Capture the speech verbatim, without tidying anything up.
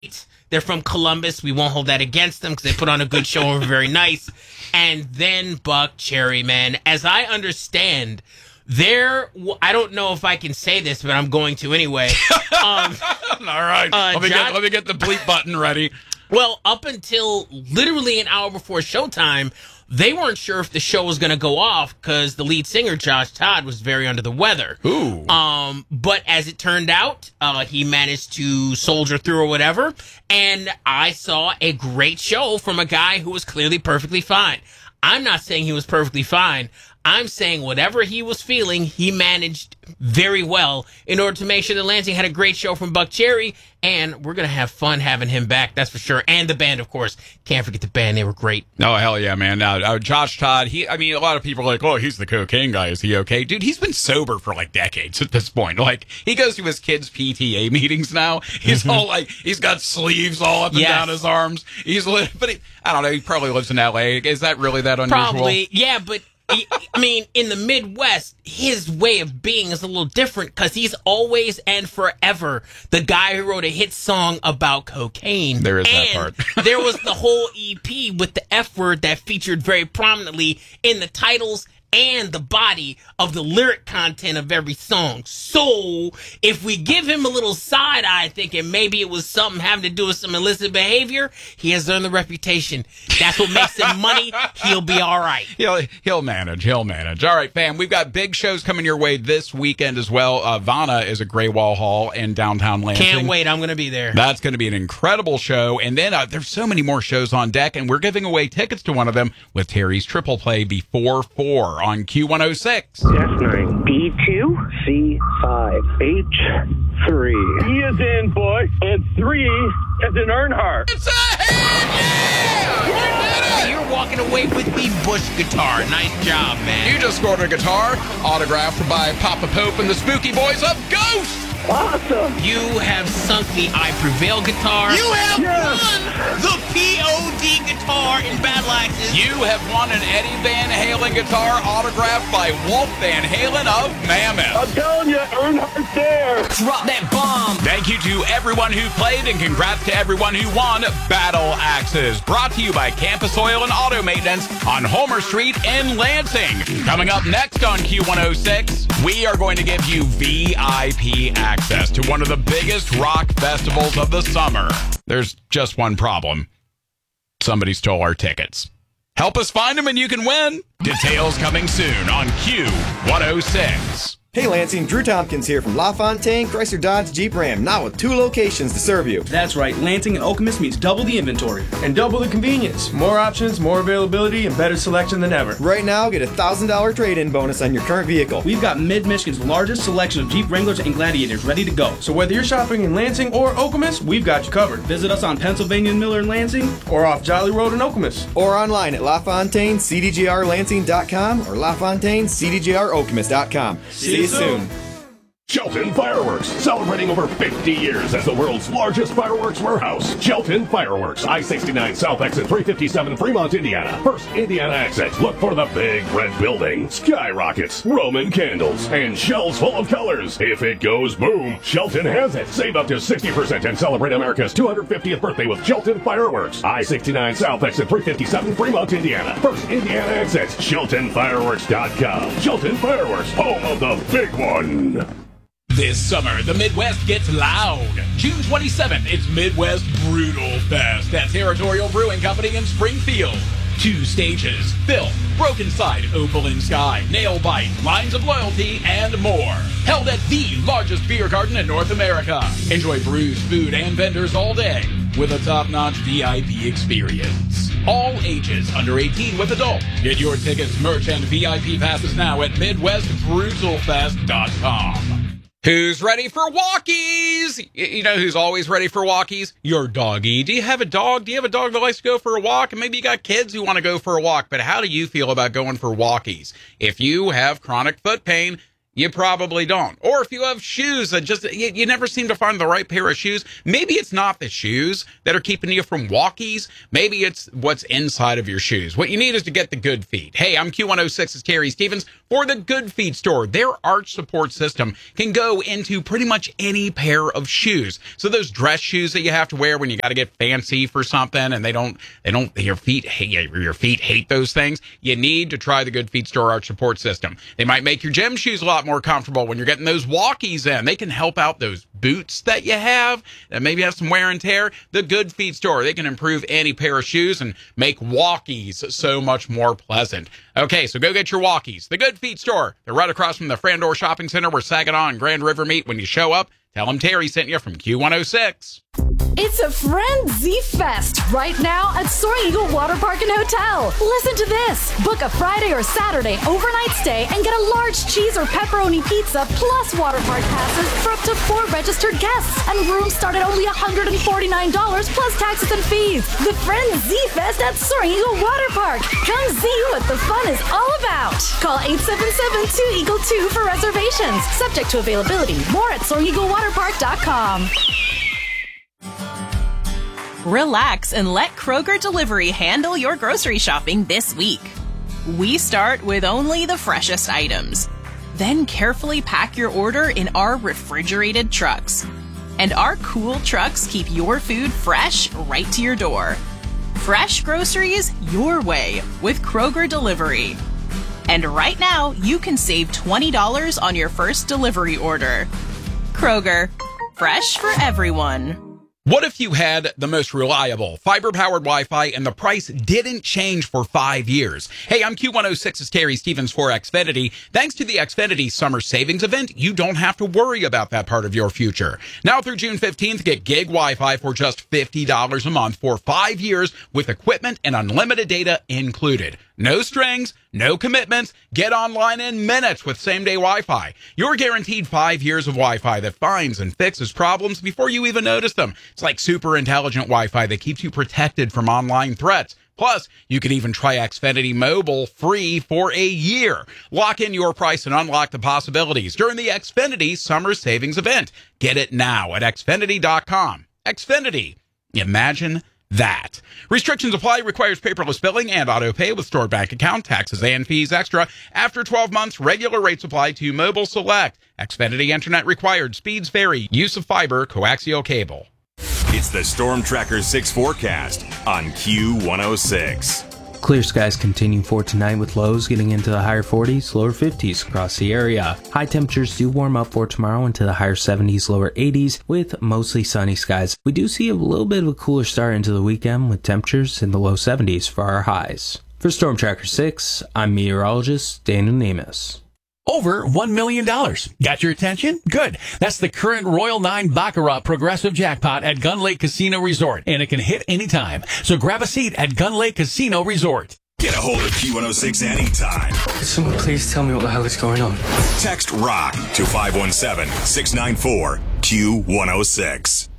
They're from Columbus. We won't hold that against them because they put on a good show and were very nice. And then Buck Cherry, man. As I understand, there, I don't know if I can say this, but I'm going to anyway. Um, All right. uh, let, me John- get, let me get the bleep button ready. Well, up until literally an hour before showtime, they weren't sure if the show was going to go off because the lead singer, Josh Todd, was very under the weather. Ooh. Um, but as it turned out, uh, he managed to soldier through or whatever, and I saw a great show from a guy who was clearly perfectly fine. I'm not saying he was perfectly fine. I'm saying whatever he was feeling, he managed very well in order to make sure that Lansing had a great show from Buck Cherry, and we're going to have fun having him back, that's for sure. And the band, of course. Can't forget the band. They were great. Oh, hell yeah, man. Now, uh, Josh Todd, he, I mean, a lot of people are like, oh, he's the cocaine guy. Is he okay? Dude, he's been sober for like decades at this point. Like, he goes to his kids' P T A meetings now. He's all like, he's got sleeves all up and Yes. down his arms. He's, li- but he, I don't know, he probably lives in L A. Is that really that unusual? Probably, yeah, but I mean, in the Midwest, his way of being is a little different because he's always and forever the guy who wrote a hit song about cocaine. There is that and part. There was the whole E P with the F word that featured very prominently in the titles and the body of the lyric content of every song. So, if we give him a little side eye thinking maybe it was something having to do with some illicit behavior, he has earned the reputation. That's what makes him money. He'll be all right. He'll, he'll manage. He'll manage. All right, fam. We've got big shows coming your way this weekend as well. Uh, Vanna is a Grey Wall Hall in downtown Lansing. Can't wait. I'm going to be there. That's going to be an incredible show. And then uh, there's so many more shows on deck, and we're giving away tickets to one of them with Terry's Triple Play before four on Q one oh six. S nine. B two. C five. H three. E is in, boy. And three is in Earnhardt. It's a hit! Yeah! You're walking away with the Bush guitar. Nice job, man. You just scored a guitar autographed by Papa Pope and the Spooky Boys of Ghost. Awesome. You have sunk the I Prevail guitar. You have Yes. won the P O D guitar in Battle Axes. You have won an Eddie Van Halen guitar autographed by Walt Van Halen of Mammoth. I'm telling you, Earnhardt's there. Drop that bomb. Thank you to everyone who played, and congrats to everyone who won Battle Axes. Brought to you by Campus Oil and Auto Maintenance on Homer Street in Lansing. Coming up next on Q one oh six, we are going to give you V I P access to one of the biggest rock festivals of the summer. There's just one problem. Somebody stole our tickets. Help us find them and you can win. Details coming soon on Q one oh six. Hey Lansing, Drew Tompkins here from LaFontaine Chrysler Dodge Jeep Ram, now with two locations to serve you. That's right, Lansing and Okemos means double the inventory. And double the convenience. More options, more availability, and better selection than ever. Right now, get a one thousand dollars trade-in bonus on your current vehicle. We've got Mid-Michigan's largest selection of Jeep Wranglers and Gladiators ready to go. So whether you're shopping in Lansing or Okemos, we've got you covered. Visit us on Pennsylvania and Miller in Lansing. Or off Jolly Road in Okemos. Or online at LaFontaine C D J R Lansing dot com or LaFontaine C D J R Okemos dot com. See you soon. Shelton Fireworks, celebrating over fifty years as the world's largest fireworks warehouse. Shelton Fireworks, I sixty-nine South Exit three fifty-seven, Fremont, Indiana. First Indiana exit. Look for the big red building, skyrockets, Roman candles, and shells full of colors. If it goes boom, Shelton has it. Save up to sixty percent and celebrate America's two hundred fiftieth birthday with Shelton Fireworks. I sixty-nine South Exit three fifty-seven, Fremont, Indiana. First Indiana exit. Shelton Fireworks dot com. Shelton Fireworks, home of the big one. This summer, the Midwest gets loud. June twenty-seventh, it's Midwest Brutal Fest at Territorial Brewing Company in Springfield. Two stages, Filth, Broken Side, Opal in Sky, Nail Bite, Lines of Loyalty, and more. Held at the largest beer garden in North America. Enjoy brews, food, and vendors all day with a top-notch V I P experience. All ages under eighteen with adults. Get your tickets, merch, and V I P passes now at Midwest Brutal Fest dot com. Who's ready for walkies? You know who's always ready for walkies? Your doggy. Do you have a dog? Do you have a dog that likes to go for a walk? And maybe you got kids who want to go for a walk, but how do you feel about going for walkies? If you have chronic foot pain, You probably don't. Or if you have shoes that just, you, you never seem to find the right pair of shoes, maybe it's not the shoes that are keeping you from walkies. Maybe it's what's inside of your shoes. What you need is to get the Good Feet. Hey, I'm Q one oh six's Terry Stevens for the Good Feet store. Their arch support system can go into pretty much any pair of shoes. So those dress shoes that you have to wear when you got to get fancy for something and they don't, they don't, your feet hate, your feet hate those things. You need to try the Good Feet store arch support system. They might make your gym shoes a lot more comfortable when you're getting those walkies in. They can help out those boots that you have that maybe have some wear and tear. The Good Feet store, they can improve any pair of shoes and make walkies so much more pleasant. Okay, so go get your walkies. The Good Feet store. They're right across from the Frandor Shopping Center where Saginaw and Grand River meet. When you show up, tell them Terry sent you from Q one oh six. It's a Frenzy Fest right now at Soaring Eagle Water Park and Hotel. Listen to this. Book a Friday or Saturday overnight stay and get a large cheese or pepperoni pizza plus water park passes for up to four registered guests. And rooms start at only one hundred forty-nine dollars plus taxes and fees. The Frenzy Fest at Soaring Eagle Water Park. Come see what the fun is all about. Call eight seven seven, two eagle two for reservations. Subject to availability. More at soaring eagle water park dot com. Relax and let Kroger Delivery handle your grocery shopping this week. We start with only the freshest items. Then carefully pack your order in our refrigerated trucks. And our cool trucks keep your food fresh right to your door. Fresh groceries your way with Kroger Delivery. And right now, you can save twenty dollars on your first delivery order. Kroger, fresh for everyone. What if you had the most reliable fiber-powered Wi-Fi and the price didn't change for five years? Hey, I'm Q one oh six's Terry Stevens for Xfinity. Thanks to the Xfinity Summer Savings Event, you don't have to worry about that part of your future. Now through June fifteenth, get gig Wi-Fi for just fifty dollars a month for five years with equipment and unlimited data included. No strings, no commitments. Get online in minutes with same-day Wi-Fi. You're guaranteed five years of Wi-Fi that finds and fixes problems before you even notice them. It's like super intelligent Wi-Fi that keeps you protected from online threats. Plus, you can even try Xfinity Mobile free for a year. Lock in your price and unlock the possibilities during the Xfinity Summer Savings Event. Get it now at Xfinity dot com. Xfinity. Imagine that. Restrictions apply. Requires paperless billing and auto pay with stored bank account, taxes and fees extra. After twelve months, regular rates apply to Mobile Select. Xfinity Internet required. Speeds vary. Use of fiber, coaxial cable. It's the Storm Tracker six forecast on Q one oh six. Clear skies continue for tonight with lows getting into the higher forties, lower fifties across the area. High temperatures do warm up for tomorrow into the higher seventies, lower eighties with mostly sunny skies. We do see a little bit of a cooler start into the weekend with temperatures in the low seventies for our highs. For Storm Tracker six, I'm meteorologist Daniel Nemus. Over one million dollars. Got your attention? Good. That's the current Royal nine Baccarat Progressive Jackpot at Gun Lake Casino Resort, and it can hit anytime. So grab a seat at Gun Lake Casino Resort. Get a hold of Q one oh six anytime. Could someone please tell me what the hell is going on? Text ROCK to five one seven, six nine four, Q one oh six.